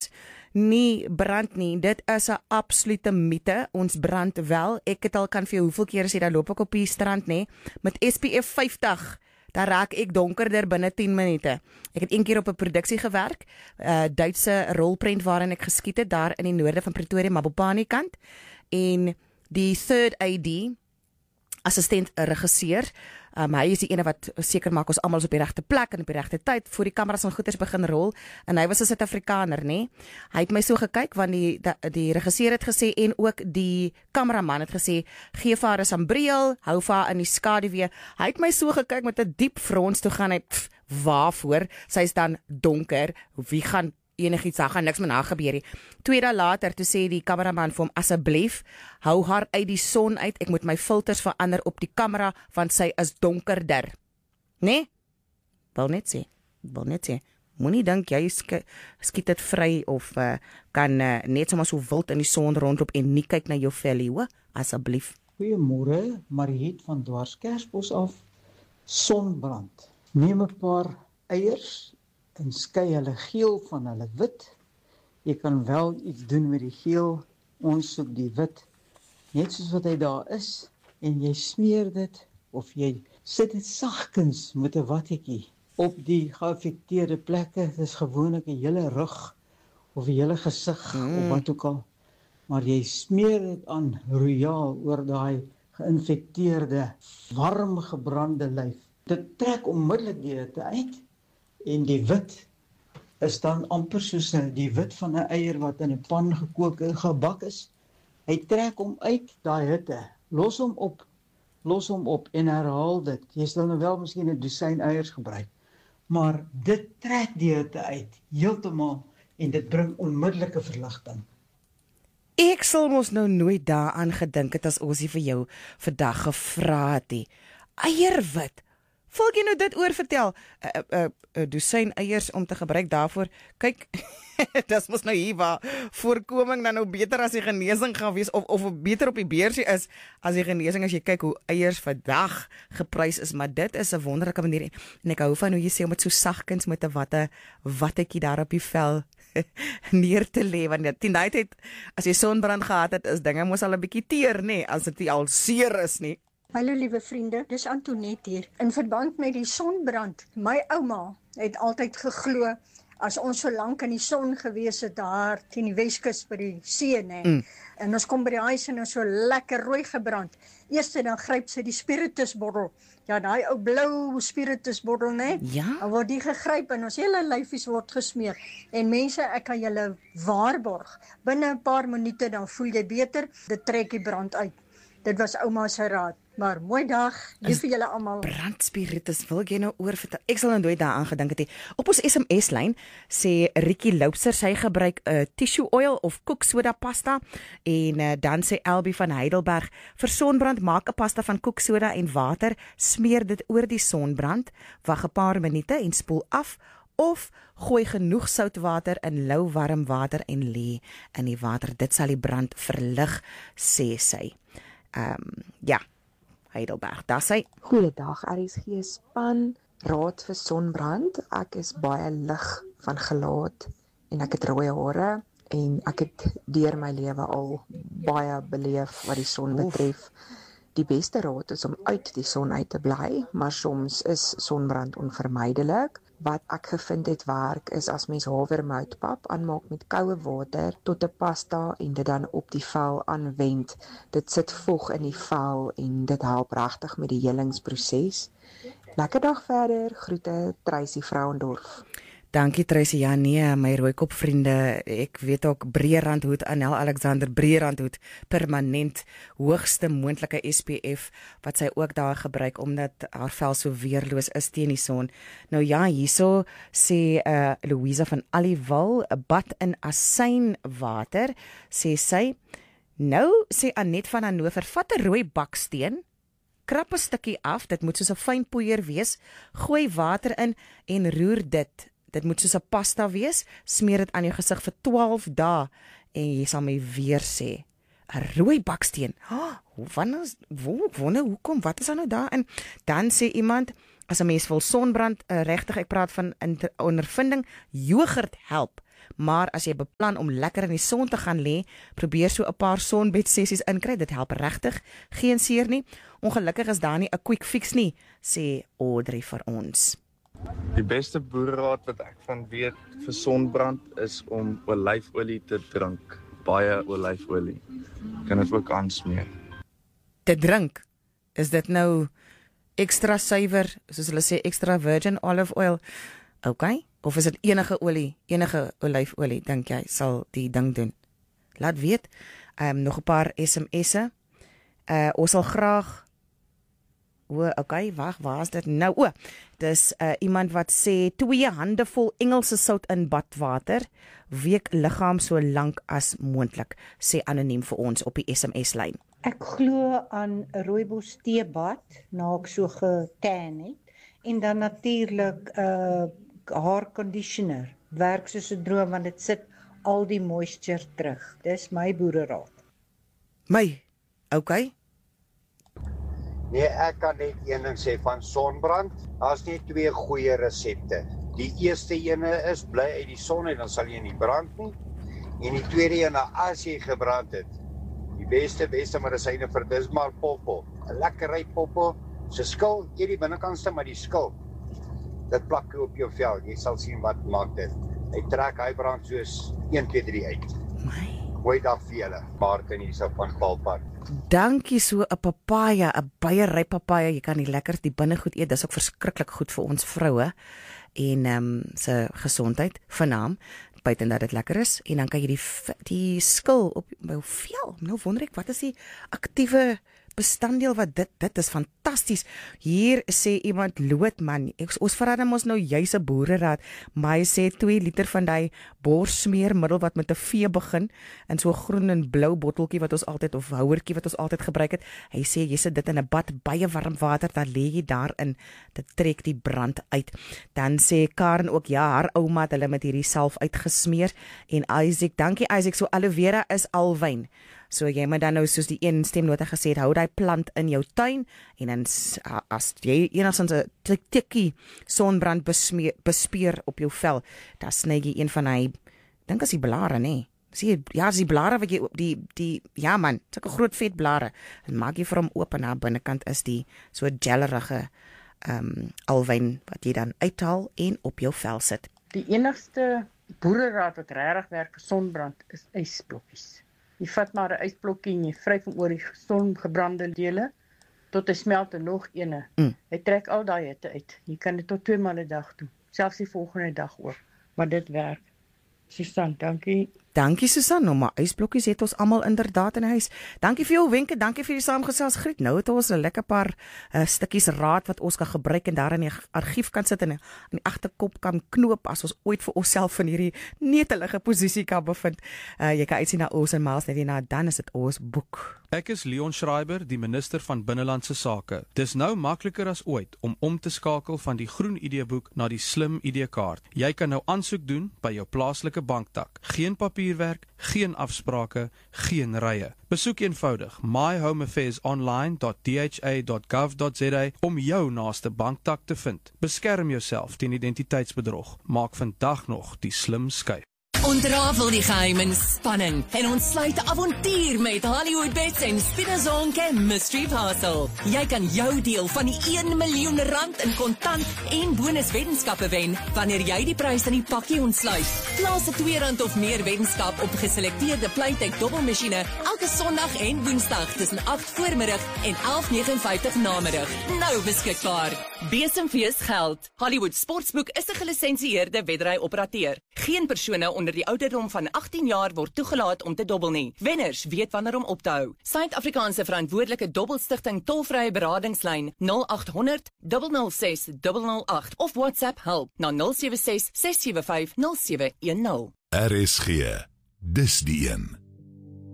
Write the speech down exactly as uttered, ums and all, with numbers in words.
ons nie brand nie. Dit is 'n absolute mite. Ons brand wel. Ek het al kan vir jou hoeveel kere sê, dan loop ek op die strand, nê, met S P F vyftig. Dan raak ek donkerder binne tien minute. Ek het een keer op 'n produksie gewerk, 'n uh, Duitse rolprent waarin ek geskiet het, daar in die noorde van Pretoria, Mabopane kant. En die third A D, assistent regisseur, um, hy is die ene wat seker maak ons almal is op die regte plek en op die regte tyd voor die kameras en goeders begin rol, en hy was 'n Suid-Afrikaner, nê. Hy het my so gekyk want die die, die regisseur het gesê en ook die kameraman het gesê, gee vir haar 'n sambreel, hou vir haar in die skaduwee. Hy het my so gekyk met 'n diep frons, toe gaan hy, pff, waarvoor? Sy's dan donker. Wie gaan enigiets, daar gaan niks met haar gebeur nie. Twee dae later, toe sê die kameraman vir hom, asseblief, hou haar uit die son uit, ek moet my filters verander op die kamera, want sy is donkerder. Nee? Wil net sê, wil net sê, moenie dink jy sk skiet dit vry, of uh, kan uh, net sommer so wild in die son rondloop en nie kyk na jou vellie, hoor, asseblief. Goeiemôre, Mariet van Dwarskersbos af. Sonbrand. Neem 'n paar eiers en skei hulle geel van hulle wit. Jy kan wel iets doen met die geel, ons soek die wit, net soos wat hy daar is, en jy smeer dit, of jy sit dit sagkens met 'n wattetjie op die geaffekteerde plekke. Dis gewoonlik 'n hele rug, of 'n hele gesig, mm. of wat ook al. Maar jy smeer dit aan royaal oor daai geïnfekteerde, warm gebrande lyf. Dit trek onmiddellik die hitte uit, en die wit is dan amper soos die wit van 'n eier wat in 'n pan gekook en gebak is. Hy trek hom uit daai hitte. Los hom op. Los hom op en herhaal dit. Jy sal nou wel miskien 'n dosyn eiers gebruik, maar dit trek die hitte uit heeltemal en dit bring onmiddellike verligting. Ek sal mos nou nooit daaraan gedink het as ons hier vir jou vandag gevra het nie. Eierwit. Wil jy nou dit oor vertel? 'n uh, uh, uh, dosyn eiers om te gebruik daarvoor. Kyk, dis mos nou hier waar voorkoming dan nou beter as die genesing gaan wees, of of beter op die beursie is as die genesing, as jy kyk hoe eiers vandag geprys is, maar dit is 'n wonderlike manier, en ek hou van hoe jy sê om dit so sagkens met 'n watte wattetjie daar op die vel neer te lê, want die night het, as jy sonbrand gehad het, is dinge mos al 'n bietjie teer, nê, as dit nie al seer is nie. Hallo liewe vriende, dis Antoinette hier. In verband met die sonbrand, my ouma het altyd geglo, as ons so lank in die son gewees het daar teen die Weskus by die see, nee, mm. en ons kom by die huis en ons so lekker rooi gebrand. Eerste dan gryp sy die spiritusbottel, ja, daai ou blou spiritusbottel, nee, ja? Dan word die gegryp en ons hele lyfies word gesmeer. En mense, ek kan julle waarborg, binne 'n paar minute dan voel jy beter, dit trek die brand uit. Dit was ouma se raad. Maar mooi dag, lief vir julle almal. Brandspiritus, wil jy nou oor vertel? Ek sal nou nooit daaraan gedink het nie. Op ons S M S-lyn sê Rietjie Loupser, sy gebruik 'n uh, tissue oil of koeksoda pasta, en uh, dan sê Elbie van Heidelberg, vir sonbrand maak 'n pasta van koeksoda en water, smeer dit oor die sonbrand, wag 'n paar minute en spoel af, of gooi genoeg soutwater in lou warm water en lê in die water. Dit sal die brand verlig, sê sy. Ehm um, ja. Heidelberg, daar sê. Goeiedag, R S G span, raad vir sonbrand. Ek is baie lig van gelaat en ek het rooi hare en ek het deur my lewe al baie beleef wat die son betref. Die beste raad is om uit die son uit te bly, maar soms is sonbrand onvermydelik. Wat ek gevind het werk is as mens havermoutpap aanmaak met koue water tot 'n pasta en dit dan op die vel aanwend. Dit sit vog in die vel en dit help regtig met die helingsproses. Lekker dag verder. Groete, Tracy Vrouendorf. Dankie Tracy. Ja nee, my rooikop vriende, ek weet ook breërandhoed, Anel Alexander breërandhoed, permanent hoogste moontlike S P F wat sy ook daar gebruik omdat haar vel so weerloos is teen die son. Nou ja, hierso sê uh, Louisa van Aliwal, 'n bad in asynwater, sê sy. Nou sê Anet van Hannover, vat 'n rooi baksteen, krap 'n stukkie af, dit moet soos 'n fyn poeier wees, gooi water in en roer dit. Dit moet soos 'n pasta wees, smeer dit aan jou gesig vir twaalf dae en jy sal my weer sê, 'n rooi baksteen. Oh, wanneer wo wonder hoekom? Wat is dan nou daar? En dan sê iemand, as 'n mens wil sonbrand, uh, regtig ek praat van ondervinding, yoghurt help. maar as jy beplan om lekker in die son te gaan lê, probeer so 'n paar sonbed sessies inkry, dit help regtig, geen seer nie. Ongelukkig is daar nie 'n quick fix nie, sê Audrey vir ons. Die beste boereraad wat ek van weet vir sonbrand is om olyfolie te drink, baie olyfolie. Kan dit ook aansmeer. Te drink, is dit nou extra suiwer, soos hulle sê extra virgin olive oil, okay? Of is dit enige olie, enige olyfolie, dink jy, sal die ding doen? Laat weet, um, nog 'n paar S M S'e, uh, ons sal graag, o, okay, wag, waar is dit nou? O, dis uh, iemand wat sê, twee hande vol Engelse sout in badwater, week liggaam so lank as moontlik, sê anoniem vir ons op die S M S-lyn. Ek glo aan 'n rooibos teebad, na ek so getan het, en dan natuurlik 'n uh, haar conditioner, werk soos 'n droom, want dit sit al die moisture terug. Dis my boereraad. My, okay. Nee, ek kan net een ding sê van sonbrand, daar's net twee goeie resepte. Die eerste ene is bly uit die son en dan sal jy nie brand nie. En die tweede ene, as jy gebrand het, die beste beste medisyne vir dis maar poppel. 'n Lekker ryp poppel, se skil, eet die binnekantste maar die skil. Dit plak op jou vel. Jy sal sien wat maak dit. Hy trek hy brand soos een twee drie uit. My. Goeie dag vir julle. Martin hier so van Paulpad. Dankie, so 'n papaja, 'n baie ryp papaja, jy kan die lekker die binnegoed eet, dis ook verskriklik goed vir ons vroue en ehm um, se gesondheid, vernaam, buiten dat dit lekker is, en dan kan jy die die skil op jou vel, nou wonder ek, wat is die aktiewe bestanddeel wat dit, dit is fantasties. Hier sê iemand, loodman, ek, ons verraad ons nou juis 'n boereraad, maar hy sê twee liter van die borssmeermiddel wat met 'n V begin, in so 'n groen en blou botteltjie wat ons altyd, of houertjie wat ons altyd gebruik het, hy sê, jy sit dit in 'n bad, baie warm water, dan lê jy daarin, dit trek die brand uit. Dan sê Karen ook, ja, haar ouma het hulle met hierdie salf uitgesmeer, en Isaac, dankie Isaac, so aloe vera is alwyn. So jy moet dan nou soos die een stemnota gesê het, hou daai plant in jou tuin, en dan as jy enigstens 'n tikkie sonbrand besmeer, bespeer op jou vel, dan sny jy een van hy, dink as die blare, nee. Sien, ja, as die blare wat jy die die ja man, sulke groot vet blare, dan maak jy vir hom oop en aan die binnekant is die so gellerige ehm um, alwyn wat jy dan uithaal en op jou vel sit. Die enigste boereraad wat regtig werk vir sonbrand is ysblokkies. Jy vat maar 'n ysblokkie en jy vryf hom oor die songebrande dele tot hy smelt en nog ene. Mm. Hy trek al daai hitte uit. Jy kan dit tot twee maal 'n dag doen, selfs die volgende dag ook. Maar dit werk. Susan, dankie. Dankie Susan, nou maar ysblokkies het ons almal inderdaad in die huis. Dankie vir jou wenke, dankie vir die saamgesels Griet. Nou het ons 'n lekker paar uh, stukkies raad wat ons kan gebruik en daar in die argief kan sit en in die agterkop kan knoop as ons ooit vir onsself in hierdie netelige posisie kan bevind. Uh, jy kan uitsien na ons en Miles net hierna, dan is dit ons boek. Ek is Leon Schreiber, die minister van Binnelandse Sake. Dis nou makliker as ooit om om te skakel van die groen I D-boek na die slim I D-kaart. Jy kan nou aansoek doen by jou plaaslike banktak. Geen papierwerk, geen afsprake, geen rye. Besoek eenvoudig my home affairs online dot d h a dot gov dot z a om jou naaste banktak te vind. Beskerm jouself teen identiteitsbedrog. Maak vandag nog die slim skuif. Ontrafel die geheim en spanning en ontsluit 'n avontuur met Hollywood Bets en Spinazonke Mystery Parcel. Jy kan jou deel van die een miljoen rand in kontant en bonuswetenskappe wen wanneer jy die prys in die pakkie ontsluit. Plaas 'n twee rand of meer wetenskap op geselekteerde Playtech dobbelmasjiene elke Sondag en Woensdag tussen agt voormiddag en elf vyf nege namiddag. Nou beskikbaar. Besemfees geld. Hollywood Sportsboek is 'n gelisensieerde wedry-operateur. Geen persone onder die ouderdom van agttien jaar word toegelaat om te dobbel nie. Wenners weet wanneer om op te hou. Suid-Afrikaanse verantwoordelike dobbelstigting tolvrye beradingslyn nul agt honderd nul nul ses nul nul agt of WhatsApp help na nul sewe ses ses sewe vyf nul sewe een nul. R S G. Dis die een.